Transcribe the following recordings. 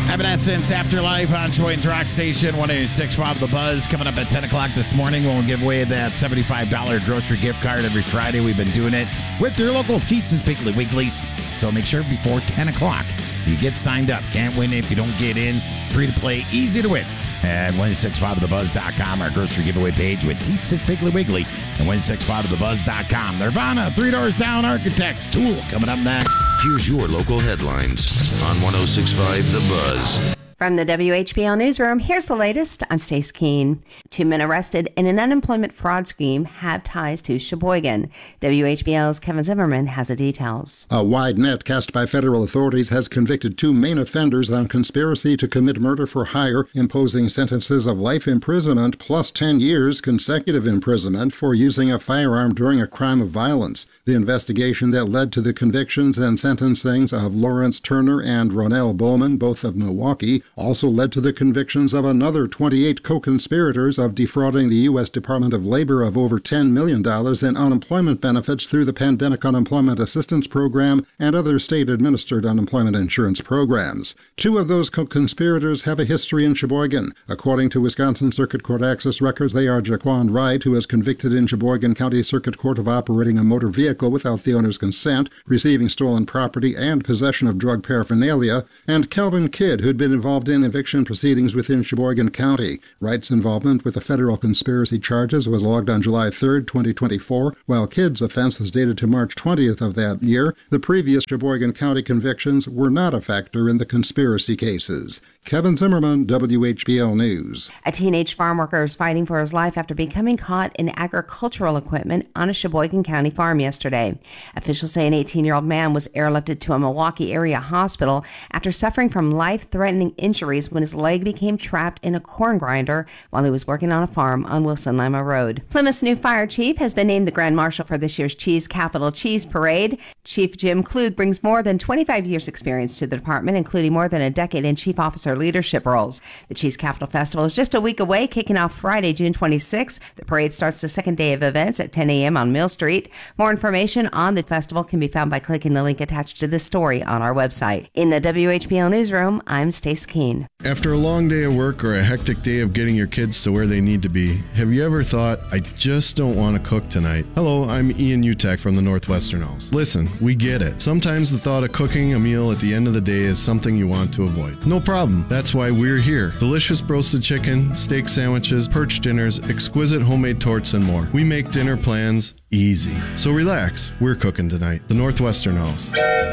Evanescence Afterlife on Sheboygan's Rock Station, 106.5 The Buzz. Coming up at 10 o'clock this morning, we'll give away that $75 grocery gift card every Friday. We've been doing it with your local Teats' Piggly Wigglies. So make sure before 10 o'clock you get signed up. Can't win if you don't get in. Free to play, easy to win. At 165thebuzz.com, our grocery giveaway page with Teats' Piggly Wiggly. And 165thebuzz.com. Nirvana, Three Doors Down Architects, Tool coming up next. Here's your local headlines on 106.5 The Buzz. From the WHBL Newsroom, here's the latest. I'm Stace Keene. 2 men arrested in an unemployment fraud scheme have ties to Sheboygan. WHBL's Kevin Zimmerman has the details. A wide net cast by federal authorities has convicted 2 main offenders on conspiracy to commit murder for hire, imposing sentences of life imprisonment plus 10 years consecutive imprisonment for using a firearm during a crime of violence. The investigation that led to the convictions and sentencings of Lawrence Turner and Ronell Bowman, both of Milwaukee, also led to the convictions of another 28 co-conspirators of defrauding the U.S. Department of Labor of over $10 million in unemployment benefits through the Pandemic Unemployment Assistance Program and other state-administered unemployment insurance programs. 2 of those co-conspirators have a history in Sheboygan. According to Wisconsin Circuit Court access records, they are Jaquan Wright, who is convicted in Sheboygan County Circuit Court of operating a motor vehicle without the owner's consent, receiving stolen property, and possession of drug paraphernalia, and Kelvin Kidd, who'd been involved in eviction proceedings within Sheboygan County. Wright's involvement with the federal conspiracy charges was logged on July 3, 2024, while Kidd's offense was dated to March 20th of that year. The previous Sheboygan County convictions were not a factor in the conspiracy cases. Kevin Zimmerman, WHBL News. A teenage farm worker is fighting for his life after becoming caught in agricultural equipment on a Sheboygan County farm yesterday. Officials say an 18-year-old man was airlifted to a Milwaukee area hospital after suffering from life-threatening injuries when his leg became trapped in a corn grinder while he was working on a farm on Wilson Lima Road. Plymouth's new fire chief has been named the Grand Marshal for this year's Cheese Capital Cheese Parade. Chief Jim Klug brings more than 25 years' experience to the department, including more than a decade in chief officer leadership roles. The Cheese Capital Festival is just a week away, kicking off Friday, June 26th. The parade starts the second day of events at 10 a.m. on Mill Street. More information on the festival can be found by clicking the link attached to this story on our website. In the WHBL Newsroom, I'm Stace Keene. After a long day of work or a hectic day of getting your kids to where they need to be, have you ever thought, I just don't want to cook tonight? Hello, I'm Ian Utek from the Northwestern Alls. Listen, we get it. Sometimes the thought of cooking a meal at the end of the day is something you want to avoid. No problem. That's why we're here. Delicious roasted chicken, steak sandwiches, perch dinners, exquisite homemade torts, and more. We make dinner plans easy. So relax. We're cooking tonight. The Northwestern Alls.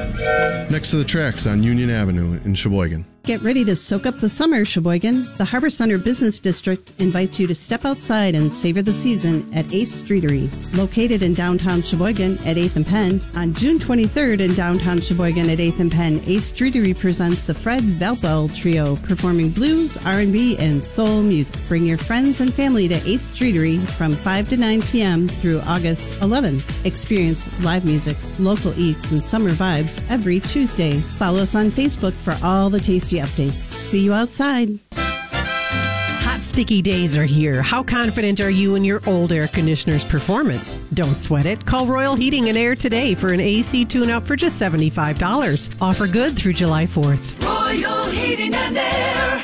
Next to the tracks on Union Avenue in Sheboygan. Get ready to soak up the summer, Sheboygan. The Harbor Center Business District invites you to step outside and savor the season at Ace Streetery. Located in downtown Sheboygan at 8th and Penn, on June 23rd in downtown Sheboygan at 8th and Penn, Ace Streetery presents the Fred Valpel Trio, performing blues, R&B, and soul music. Bring your friends and family to Ace Streetery from 5 to 9 p.m. through August 11th. Experience live music, local eats, and summer vibes every Tuesday. Follow us on Facebook for all the tasty updates. See you outside. Hot, sticky days are here. How confident are you in your old air conditioner's performance? Don't sweat it. Call Royal Heating and Air today for an AC tune-up for just $75. Offer good through July 4th. Royal Heating and Air.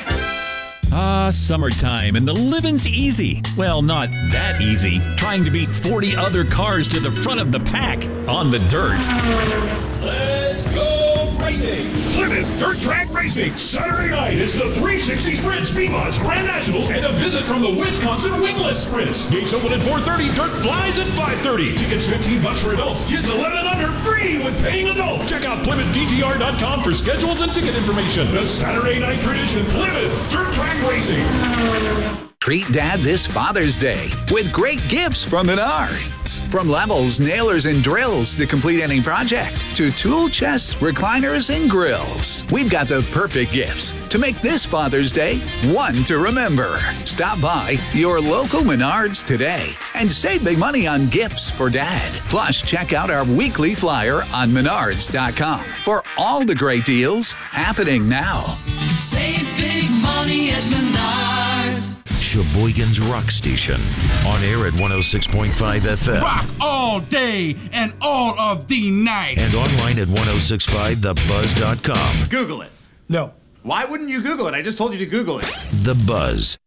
Summertime and the living's easy. Well, not that easy. Trying to beat 40 other cars to the front of the pack on the dirt. Let's go racing! Plymouth Dirt Track Racing. Saturday night is the 360 Sprint Speed Mods Grand Nationals and a visit from the Wisconsin Wingless Sprints. Gates open at 4:30. Dirt flies at 5:30. Tickets $15 for adults. Kids 11 and under free with paying adults. Check out PlymouthDTR.com for schedules and ticket information. The Saturday night tradition. Plymouth Dirt Track Racing. Treat Dad this Father's Day with great gifts from Menards. From levels, nailers, and drills to complete any project, to tool chests, recliners, and grills. We've got the perfect gifts to make this Father's Day one to remember. Stop by your local Menards today and save big money on gifts for Dad. Plus, check out our weekly flyer on Menards.com for all the great deals happening now. Save big money at Menards. Sheboygan's Rock Station. On air at 106.5 FM. Rock all day and all of the night. And online at 106.5thebuzz.com. Google it. No. Why wouldn't you Google it? I just told you to Google it. The Buzz